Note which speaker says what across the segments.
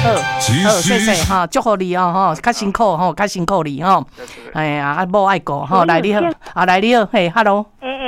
Speaker 1: 好，谢谢哈，祝福你哦哈，较辛苦哈，较辛苦你哈。哎呀，啊，某爱顾哈，来你好，啊来你好，嘿 ，hello。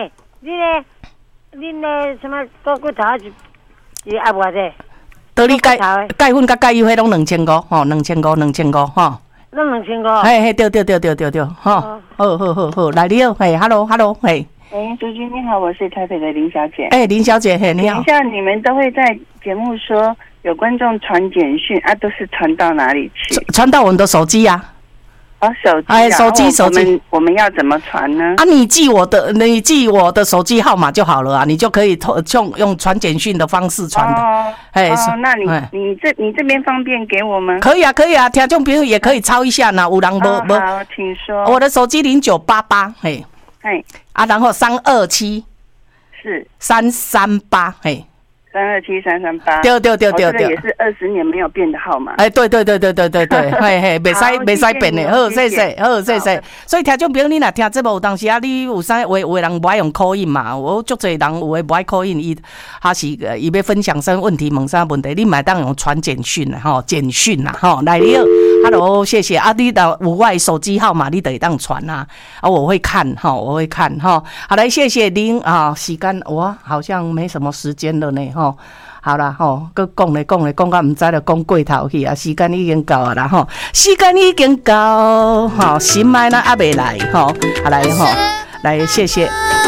Speaker 2: 恁的什么骨头是阿偌济？
Speaker 1: 倒你钙粉甲钙油迄拢2500吼，2500吼。
Speaker 2: 拢2500。
Speaker 1: 嘿，对，吼，好，来你好，嘿 ，hello，嘿。
Speaker 3: 朱军你好，我是台北的林小姐。
Speaker 1: 林小姐，嘿，你好。
Speaker 3: 等一下，你们都会在节目说有观众传简讯啊，都是传到哪里去？
Speaker 1: 传到我们的手机呀。
Speaker 3: 手机，我们要怎么传呢？
Speaker 1: 啊，你记我的手机号码就好了啊，你就可以用传简讯的方式传的。
Speaker 3: 那你这边方便给我们？
Speaker 1: 可以啊，听众朋友也可以抄一下呢。有人
Speaker 3: 好，请说。
Speaker 1: 我的手机0988，嘿，然后327
Speaker 3: 是
Speaker 1: 338，嘿。
Speaker 3: 327338，
Speaker 1: 对，
Speaker 3: 这个也是20年没有变的号码。
Speaker 1: 对，嘿，袂使变的。好，谢谢。所以听众朋友，你若听节目，有当时啊，你有啥有的人不爱用call in嘛？我足侪人有的不爱call in，伊还是伊要分享啥问题，问啥问题，你买当用传简讯啦，吼，简讯啦，吼，来你好 ，hello， 谢谢啊，你有我的手机号码，你得当传啊，我会看哈，好来，谢谢您啊，时间我好像没什么时间了呢，吼。好啦吼，佮讲到唔知就讲过头去啊，时间已经到啦吼，时间已经到，吼，心爱咱还未来吼，来吼，来谢谢。